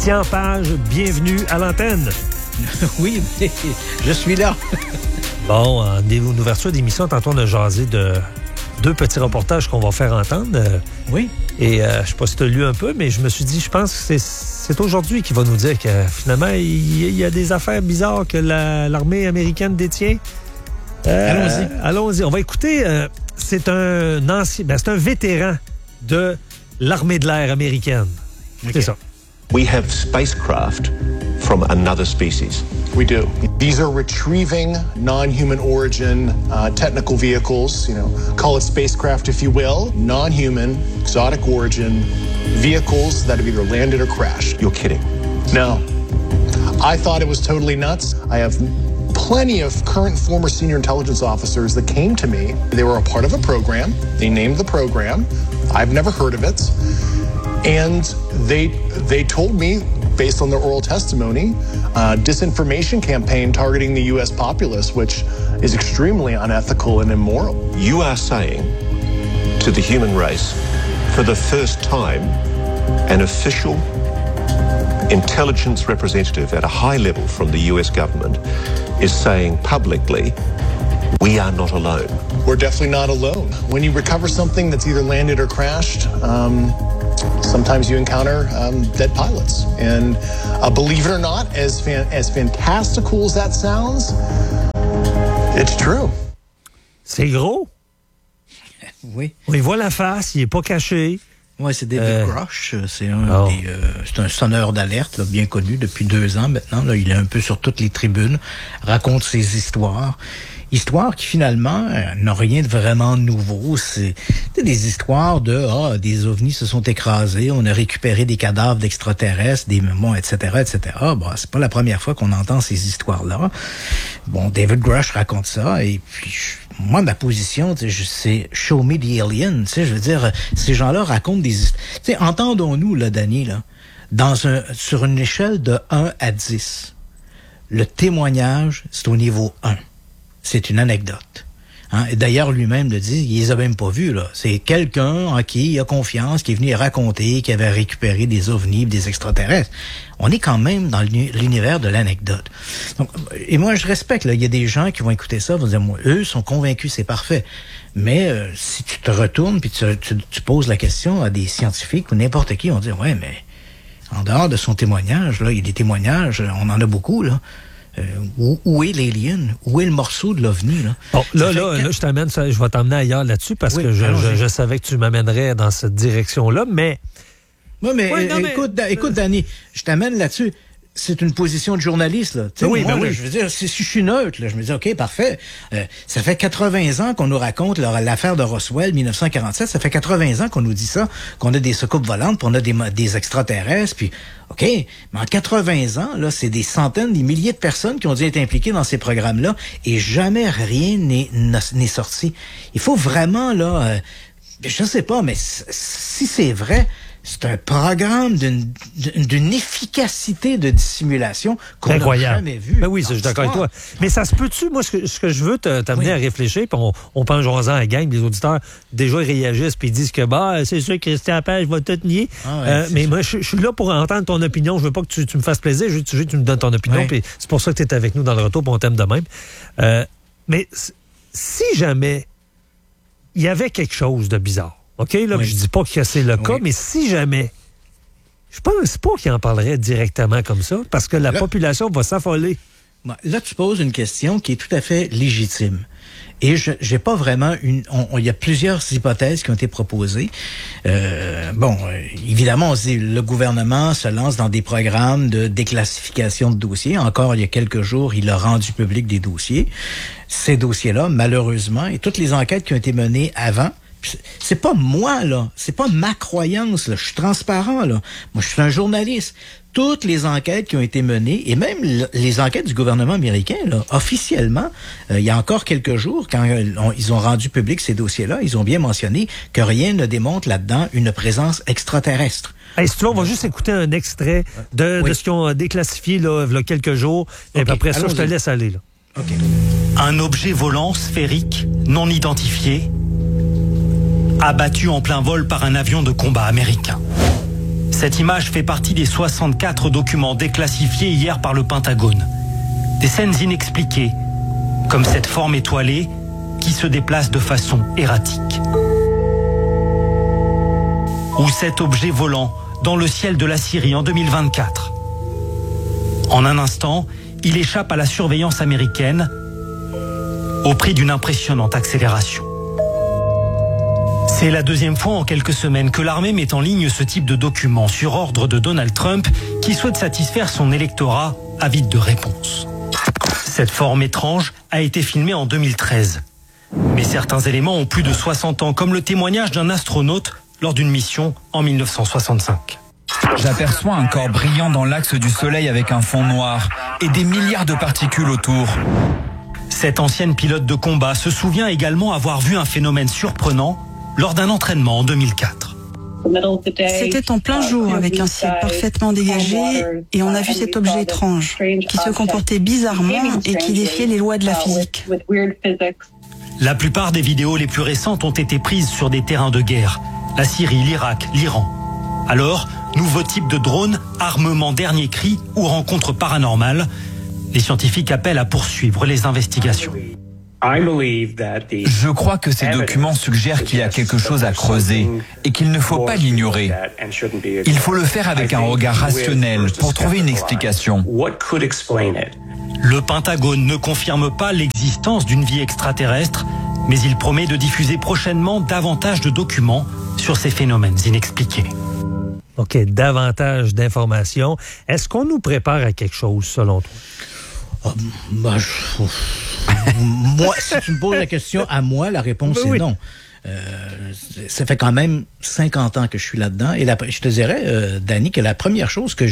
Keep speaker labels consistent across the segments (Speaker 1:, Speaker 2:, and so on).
Speaker 1: Christian Page, bienvenue à l'antenne.
Speaker 2: Oui, mais je suis là.
Speaker 1: Bon, en ouverture d'émission, tantôt on a jasé de 2 petits reportages qu'on va faire entendre.
Speaker 2: Oui.
Speaker 1: Et je sais pas si tu as lu un peu, mais je me suis dit, je pense que c'est aujourd'hui qu'il va nous dire que finalement, il y a des affaires bizarres que l'armée américaine détient.
Speaker 2: Allons-y.
Speaker 1: Allons-y. On va écouter. C'est un vétéran de l'armée de l'air américaine. Okay. C'est ça.
Speaker 3: We have spacecraft from another species.
Speaker 4: We do. These are retrieving non-human origin technical vehicles, call it spacecraft if you will, non-human, exotic origin vehicles that have either landed or crashed.
Speaker 3: You're kidding.
Speaker 4: No. I thought it was totally nuts. I have plenty of current former senior intelligence officers that came to me. They were a part of a program. They named the program. I've never heard of it. And they told me, based on their oral testimony, disinformation campaign targeting the U.S. populace, which is extremely unethical and immoral.
Speaker 3: You are saying to the human race, for the first time, an official intelligence representative at a high level from the U.S. government is saying publicly, we are not alone.
Speaker 4: We're definitely not alone. When you recover something that's either landed or crashed, sometimes you encounter dead pilots. And believe it or not, as fantastical as that sounds, it's true.
Speaker 1: C'est gros.
Speaker 2: Oui.
Speaker 1: On y voit la face, il n'est pas caché.
Speaker 2: Oui, c'est David Grush. C'est c'est un sonneur d'alerte, là, bien connu depuis 2 ans maintenant. Là, il est un peu sur toutes les tribunes, raconte ses histoires. Histoires qui, finalement, n'ont rien de vraiment nouveau. C'est des histoires de des ovnis se sont écrasés, on a récupéré des cadavres d'extraterrestres, des mémoires, etc., etc. Bon, c'est pas la première fois qu'on entend ces histoires-là. Bon, David Grush raconte ça, et puis moi, ma position, c'est show me the alien. Je veux dire, ces gens-là racontent des histoires. Entendons-nous, là, Danny, là, sur une échelle de 1 à 10, le témoignage, c'est au niveau 1. C'est une anecdote. Et d'ailleurs, lui-même le dit, il les a même pas vus, là. C'est quelqu'un en qui il a confiance, qui est venu raconter qu'il avait récupéré des ovnis, des extraterrestres. On est quand même dans l'univers de l'anecdote. Donc, et moi, je respecte, là. Il y a des gens qui vont écouter ça, vont dire, moi, eux sont convaincus, c'est parfait. Mais si tu te retournes puis tu poses la question à des scientifiques ou n'importe qui, on dit, ouais, mais en dehors de son témoignage, là, il y a des témoignages, on en a beaucoup, là. Où est l'alien? Où est le morceau de l'OVNI? Là?
Speaker 1: Bon, là, je vais t'emmener ailleurs là-dessus parce que je savais que tu m'amènerais dans cette direction-là, mais...
Speaker 2: Oui, mais écoute, Danny, je t'amène là-dessus. C'est une position de journaliste, là.
Speaker 1: Oui,
Speaker 2: moi,
Speaker 1: oui.
Speaker 2: Je veux dire, si je suis neutre, là, je me dis, OK, parfait. Ça fait 80 ans qu'on nous raconte l'affaire de Roswell, 1947. Ça fait 80 ans qu'on nous dit ça, qu'on a des soucoupes volantes, puis on a des extraterrestres, puis OK. Mais en 80 ans, là, c'est des centaines, des milliers de personnes qui ont dû être impliquées dans ces programmes-là, et jamais rien n'est sorti. Il faut vraiment, là, je sais pas, mais si c'est vrai, c'est un programme d'une efficacité de dissimulation qu'on n'a jamais vu.
Speaker 1: Ben oui, je suis d'accord avec toi. Mais ça se peut-tu, moi, ce que je veux t'amener à réfléchir, puis on pense en à la gang, les auditeurs, déjà, ils réagissent, puis ils disent que, c'est sûr, Christian Page va tout nier. Mais moi, je suis là pour entendre ton opinion. Je veux pas que tu me fasses plaisir, je veux que tu me donnes ton opinion, puis c'est pour ça que tu es avec nous dans le retour, puis on t'aime de même. Mais si jamais il y avait quelque chose de bizarre, OK, là, je dis pas que c'est le cas, mais si jamais, je pense pas qu'il en parlerait directement comme ça, parce que la population va s'affoler.
Speaker 2: Là, tu poses une question qui est tout à fait légitime. Et j'ai pas vraiment il y a plusieurs hypothèses qui ont été proposées. Évidemment, on se dit, le gouvernement se lance dans des programmes de déclassification de dossiers. Encore il y a quelques jours, il a rendu public des dossiers. Ces dossiers-là, malheureusement, et toutes les enquêtes qui ont été menées avant, c'est pas moi, là. C'est pas ma croyance, là. Je suis transparent, là. Moi, je suis un journaliste. Toutes les enquêtes qui ont été menées, et même les enquêtes du gouvernement américain, là, officiellement, il y a encore quelques jours, quand ils ont rendu public ces dossiers-là, ils ont bien mentionné que rien ne démontre là-dedans une présence extraterrestre.
Speaker 1: Hey, si tu veux, on va juste écouter un extrait de ce qu'ils ont déclassifié là, il y a quelques jours, et puis après ça, je te laisse aller, là.
Speaker 5: Okay. Un objet volant sphérique, non identifié, abattu en plein vol par un avion de combat américain. Cette image fait partie des 64 documents déclassifiés hier par le Pentagone. Des scènes inexpliquées, comme cette forme étoilée qui se déplace de façon erratique. Ou cet objet volant dans le ciel de la Syrie en 2024. En un instant, il échappe à la surveillance américaine au prix d'une impressionnante accélération. C'est la deuxième fois en quelques semaines que l'armée met en ligne ce type de document sur ordre de Donald Trump qui souhaite satisfaire son électorat avide de réponses. Cette forme étrange a été filmée en 2013. Mais certains éléments ont plus de 60 ans, comme le témoignage d'un astronaute lors d'une mission en 1965.
Speaker 6: J'aperçois un corps brillant dans l'axe du soleil avec un fond noir et des milliards de particules autour.
Speaker 5: Cette ancienne pilote de combat se souvient également avoir vu un phénomène surprenant lors d'un entraînement en 2004.
Speaker 7: C'était en plein jour avec un ciel parfaitement dégagé et on a vu cet objet étrange qui se comportait bizarrement et qui défiait les lois de la physique.
Speaker 5: La plupart des vidéos les plus récentes ont été prises sur des terrains de guerre, la Syrie, l'Irak, l'Iran. Alors, nouveau type de drone, armement dernier cri ou rencontre paranormale, les scientifiques appellent à poursuivre les investigations.
Speaker 6: Je crois que ces documents suggèrent qu'il y a quelque chose à creuser et qu'il ne faut pas l'ignorer. Il faut le faire avec un regard rationnel pour trouver une explication.
Speaker 5: Le Pentagone ne confirme pas l'existence d'une vie extraterrestre, mais il promet de diffuser prochainement davantage de documents sur ces phénomènes inexpliqués.
Speaker 1: OK, davantage d'informations. Est-ce qu'on nous prépare à quelque chose, selon toi?
Speaker 2: Moi, si tu me poses la question à moi, la réponse est non. Ça fait quand même 50 ans que je suis là-dedans. Et je te dirais, Danny, que la première chose quand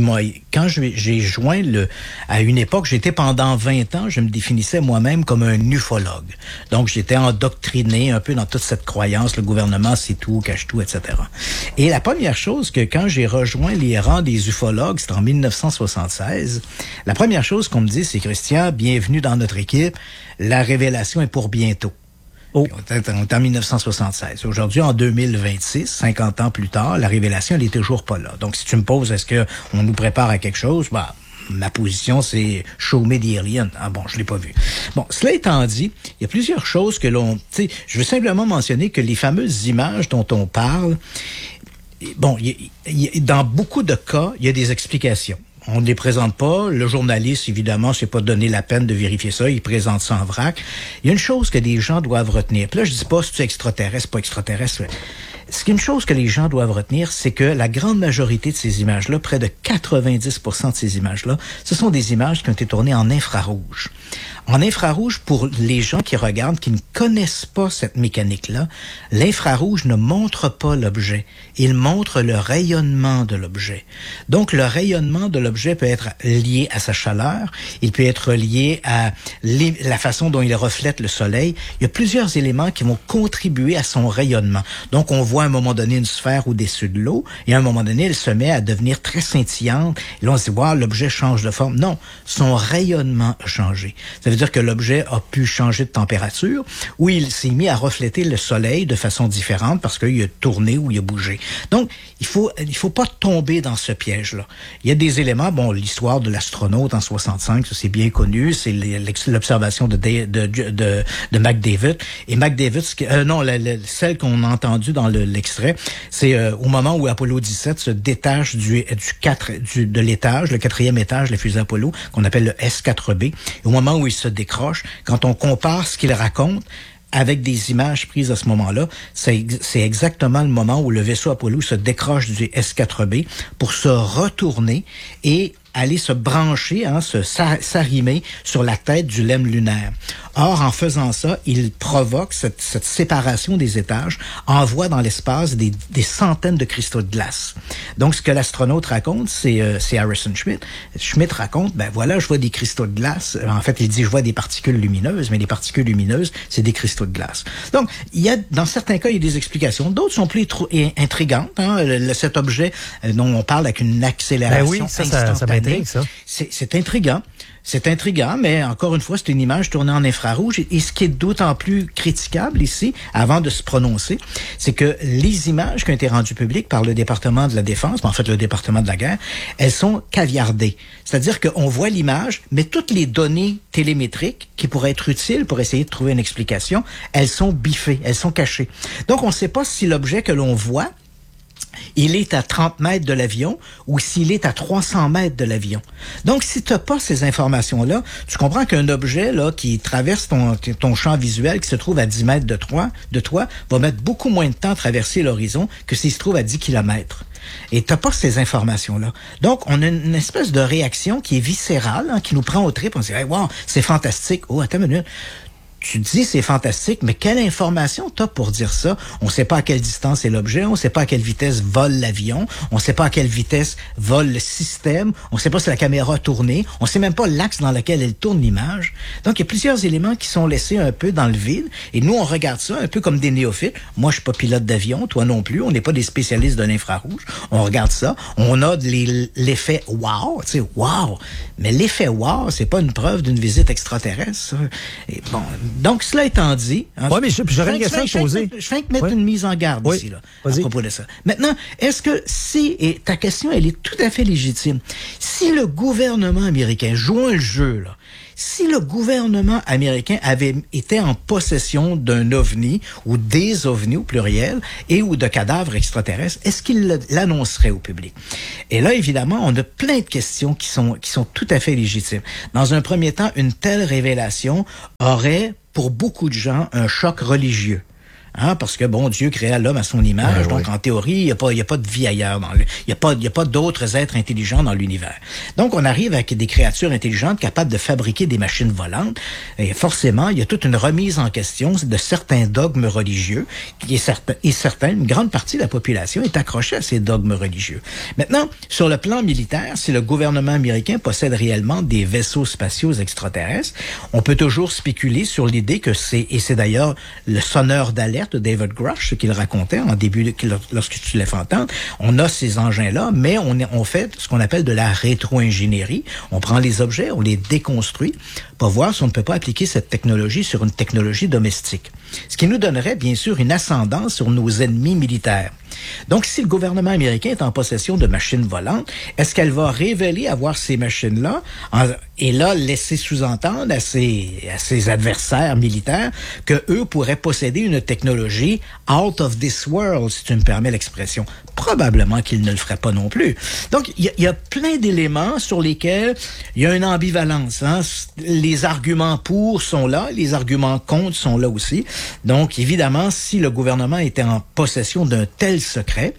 Speaker 2: j'ai joint à une époque, j'étais pendant 20 ans, je me définissais moi-même comme un ufologue. Donc, j'étais endoctriné un peu dans toute cette croyance, le gouvernement sait tout, cache tout, etc. Et la première chose que quand j'ai rejoint les rangs des ufologues, c'était en 1976, la première chose qu'on me dit, c'est: Christian, bienvenue dans notre équipe, la révélation est pour bientôt. On est en 1976. Aujourd'hui, en 2026, 50 ans plus tard, la révélation, elle est toujours pas là. Donc, si tu me poses, est-ce que on nous prépare à quelque chose? Ma position, c'est show me the alien. Ah bon, je l'ai pas vu. Bon, cela étant dit, il y a plusieurs choses que je veux simplement mentionner que les fameuses images dont on parle, bon, dans beaucoup de cas, il y a des explications. On ne les présente pas. Le journaliste, évidemment, s'est pas donné la peine de vérifier ça. Il présente ça en vrac. Il y a une chose que les gens doivent retenir. Puis là, je dis pas si c'est extraterrestre, pas extraterrestre. Une chose que les gens doivent retenir, c'est que la grande majorité de ces images-là, près de 90% de ces images-là, ce sont des images qui ont été tournées en infrarouge. En infrarouge, pour les gens qui regardent, qui ne connaissent pas cette mécanique-là, l'infrarouge ne montre pas l'objet. Il montre le rayonnement de l'objet. Donc, le rayonnement de l'objet peut être lié à sa chaleur, il peut être lié à la façon dont il reflète le soleil. Il y a plusieurs éléments qui vont contribuer à son rayonnement. Donc, on voit à un moment donné une sphère au-dessus de l'eau, et à un moment donné, elle se met à devenir très scintillante. Et là, on se dit, wow, l'objet change de forme. Non, son rayonnement a changé. Ça veut dire que l'objet a pu changer de température, ou il s'est mis à refléter le soleil de façon différente parce qu'il a tourné ou il a bougé. Donc, il faut pas tomber dans ce piège-là. Il y a des éléments, bon, l'histoire de l'astronaute en 65, ça c'est bien connu, c'est l'observation de McDavid. Et McDavid, celle qu'on a entendue dans l'extrait, c'est au moment où Apollo 17 se détache de l'étage, le 4e étage, la fusée Apollo, qu'on appelle le S-4B. Et au moment où il se décroche, quand on compare ce qu'il raconte avec des images prises à ce moment-là, c'est exactement le moment où le vaisseau Apollo se décroche du S-4B pour se retourner et aller se brancher, s'arrimer sur la tête du lemme lunaire. Or, en faisant ça, il provoque cette séparation des étages, envoie dans l'espace des centaines de cristaux de glace. Donc, ce que l'astronaute raconte, c'est Harrison Schmitt. Schmitt raconte, je vois des cristaux de glace. En fait, il dit, je vois des particules lumineuses, mais les particules lumineuses, c'est des cristaux de glace. Donc, dans certains cas, il y a des explications. D'autres sont plus intrigantes. Cet objet dont on parle avec une accélération instantanée. années. C'est intriguant. C'est intriguant, mais encore une fois, c'est une image tournée en infrarouge. Et ce qui est d'autant plus critiquable ici, avant de se prononcer, c'est que les images qui ont été rendues publiques par le département de la Défense, en fait le département de la guerre, elles sont caviardées. C'est-à-dire qu'on voit l'image, mais toutes les données télémétriques qui pourraient être utiles pour essayer de trouver une explication, elles sont biffées, elles sont cachées. Donc, on ne sait pas si l'objet que l'on voit, il est à 30 mètres de l'avion ou s'il est à 300 mètres de l'avion. Donc, si tu n'as pas ces informations-là, tu comprends qu'un objet là qui traverse ton champ visuel, qui se trouve à 10 mètres de toi, va mettre beaucoup moins de temps à traverser l'horizon que s'il se trouve à 10 kilomètres. Et tu n'as pas ces informations-là. Donc, on a une espèce de réaction qui est viscérale, qui nous prend au trip. On se dit, hey, wow, c'est fantastique. Oh, attends une minute. Tu dis c'est fantastique, mais quelle information t'as pour dire ça? On ne sait pas à quelle distance est l'objet, on ne sait pas à quelle vitesse vole l'avion, on ne sait pas à quelle vitesse vole le système, on ne sait pas si la caméra a tourné, on ne sait même pas l'axe dans lequel elle tourne l'image. Donc, il y a plusieurs éléments qui sont laissés un peu dans le vide, et nous, on regarde ça un peu comme des néophytes. Moi, je suis pas pilote d'avion, toi non plus, on n'est pas des spécialistes de l'infrarouge. On regarde ça, on a l'effet wow, tu sais, wow. Mais l'effet wow, c'est pas une preuve d'une visite extraterrestre. Et bon, donc, cela étant dit...
Speaker 1: Oui, mais j'aurais une question à poser.
Speaker 2: Je viens de mettre une mise en garde ici, là, à propos de ça. Maintenant, est-ce que et ta question, elle est tout à fait légitime. Si le gouvernement américain, jouant le jeu, là, si le gouvernement américain avait été en possession d'un ovni, ou des ovnis au pluriel, et ou de cadavres extraterrestres, est-ce qu'il l'annoncerait au public? Et là, évidemment, on a plein de questions qui sont tout à fait légitimes. Dans un premier temps, une telle révélation aurait, pour beaucoup de gens, un choc religieux. Parce que, bon, Dieu créa l'homme à son image, donc en théorie, il n'y a pas de vie ailleurs. Il n'y a pas d'autres êtres intelligents dans l'univers. Donc, on arrive avec des créatures intelligentes capables de fabriquer des machines volantes. Et forcément, il y a toute une remise en question de certains dogmes religieux. Une grande partie de la population est accrochée à ces dogmes religieux. Maintenant, sur le plan militaire, si le gouvernement américain possède réellement des vaisseaux spatiaux extraterrestres, on peut toujours spéculer sur l'idée que c'est d'ailleurs le sonneur d'alerte de David Grush, qu'il racontait en début, lorsque tu l'as fait entendre, on a ces engins-là, mais on fait ce qu'on appelle de la rétro-ingénierie. On prend les objets, on les déconstruit pour voir si on ne peut pas appliquer cette technologie sur une technologie domestique. Ce qui nous donnerait, bien sûr, une ascendance sur nos ennemis militaires. Donc, si le gouvernement américain est en possession de machines volantes, est-ce qu'elle va révéler avoir ces machines-là et là laisser sous-entendre à ses adversaires militaires que eux pourraient posséder une technologie out of this world, si tu me permets l'expression? Probablement qu'ils ne le feraient pas non plus. Donc, il y a plein d'éléments sur lesquels il y a une ambivalence. Les arguments pour sont là, les arguments contre sont là aussi. Donc, évidemment, si le gouvernement était en possession d'un tel secret,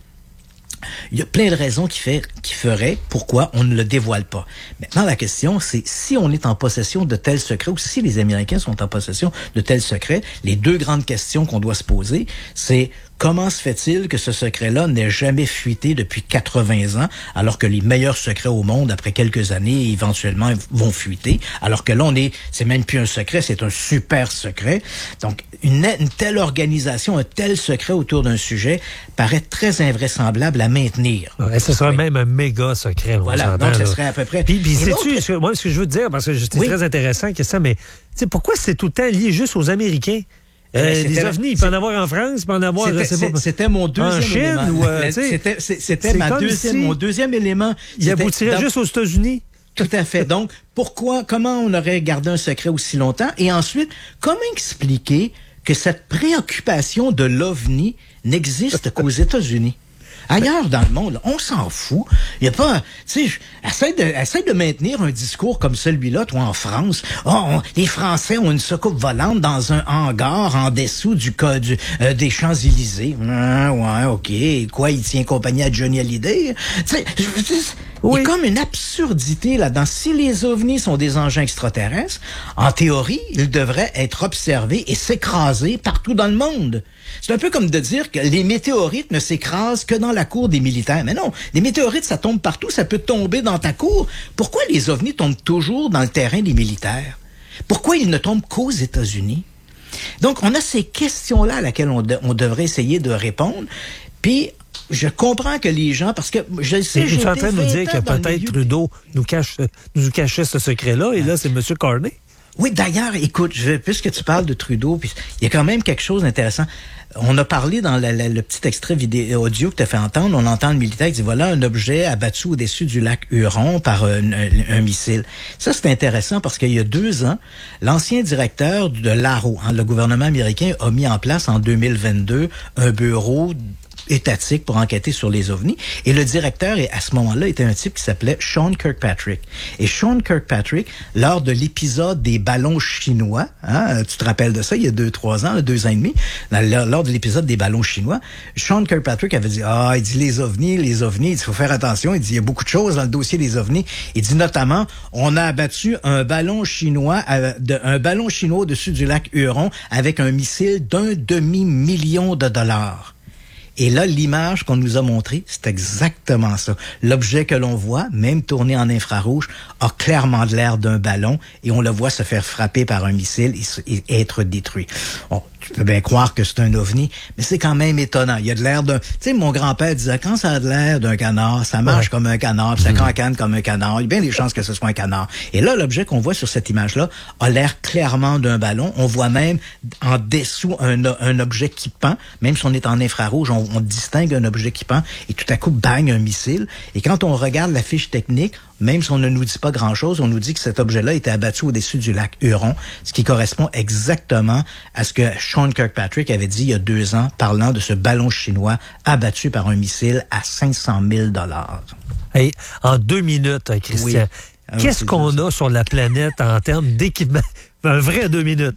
Speaker 2: il y a plein de raisons qui feraient pourquoi on ne le dévoile pas. Maintenant, la question, c'est si on est en possession de tels secrets ou si les Américains sont en possession de tels secrets, les deux grandes questions qu'on doit se poser, c'est comment se fait-il que ce secret-là n'ait jamais fuité depuis 80 ans, alors que les meilleurs secrets au monde, après quelques années, éventuellement, vont fuiter, alors que là, c'est même plus un secret, c'est un super secret. Donc, une telle organisation, un tel secret autour d'un sujet paraît très invraisemblable à maintenir.
Speaker 1: Ouais, ce serait même un méga secret.
Speaker 2: Voilà, donc ce serait à peu près...
Speaker 1: Puis sais-tu, moi, ce que je veux te dire, parce que c'est très intéressant que ça, mais pourquoi c'est tout le temps lié juste aux Américains? Les ovnis, il peut en avoir en France, il peut en avoir...
Speaker 2: C'était mon deuxième élément. C'était mon deuxième élément.
Speaker 1: Il aboutirait juste aux États-Unis.
Speaker 2: Tout à fait. Donc, comment on aurait gardé un secret aussi longtemps? Et ensuite, comment expliquer que cette préoccupation de l'OVNI n'existe qu'aux États-Unis? Ailleurs dans le monde, on s'en fout. Il y a pas, tu sais, essaie de maintenir un discours comme celui-là, toi, en France. Les Français ont une soucoupe volante dans un hangar en dessous des Champs-Élysées. Ouais, OK. Quoi, il tient compagnie à Johnny Hallyday? Tu sais, il y a comme une absurdité là-dedans. Si les ovnis sont des engins extraterrestres, en théorie, ils devraient être observés et s'écraser partout dans le monde. C'est un peu comme de dire que les météorites ne s'écrasent que dans la cour des militaires. Mais non, les météorites, ça tombe partout, ça peut tomber dans ta cour. Pourquoi les ovnis tombent toujours dans le terrain des militaires? Pourquoi ils ne tombent qu'aux États-Unis? Donc, on a ces questions-là à laquelle on devrait essayer de répondre. Puis, je comprends que les gens, parce que je sais...
Speaker 1: Tu es en train de nous dire que peut-être Trudeau nous cachait ce secret-là, et là, c'est M. Carney.
Speaker 2: Oui, d'ailleurs, écoute, puisque tu parles de Trudeau, puis il y a quand même quelque chose d'intéressant. On a parlé dans le petit extrait vidéo audio que tu as fait entendre, on entend le militaire qui dit, voilà un objet abattu au-dessus du lac Huron par un missile. Ça, c'est intéressant parce qu'il y a 2 ans, l'ancien directeur de l'ARO, le gouvernement américain, a mis en place en 2022 un bureau étatique pour enquêter sur les ovnis. Et le directeur, à ce moment-là, était un type qui s'appelait Sean Kirkpatrick. Et Sean Kirkpatrick, lors de l'épisode des ballons chinois, tu te rappelles de ça, il y a 2-3 ans, 2 ans et demi, lors de l'épisode des ballons chinois, Sean Kirkpatrick avait dit, il dit les ovnis, il faut faire attention, il dit, il y a beaucoup de choses dans le dossier des ovnis. Il dit notamment, on a abattu un ballon chinois au-dessus du lac Huron avec un missile d'$250 000. Et là, l'image qu'on nous a montrée, c'est exactement ça. L'objet que l'on voit, même tourné en infrarouge, a clairement de l'air d'un ballon et on le voit se faire frapper par un missile et être détruit. Bon, tu peux bien croire que c'est un ovni, mais c'est quand même étonnant. Il y a de l'air d'un... Tu sais, mon grand-père disait, quand ça a de l'air d'un canard, ça marche comme un canard, puis ça cancane comme un canard. Il y a bien des chances que ce soit un canard. Et là, l'objet qu'on voit sur cette image-là a l'air clairement d'un ballon. On voit même en dessous un objet qui pend. Même si on est en infrarouge, on distingue un objet qui pend et tout à coup, bang, un missile. Et quand on regarde la fiche technique, même si on ne nous dit pas grand-chose, on nous dit que cet objet-là était abattu au-dessus du lac Huron, ce qui correspond exactement à ce que Sean Kirkpatrick avait dit il y a 2 ans, parlant de ce ballon chinois abattu par un missile à $500 000.
Speaker 1: Hey, en 2 minutes, Christian, qu'est-ce qu'on a sur la planète en termes d'équipement? Un vrai 2 minutes.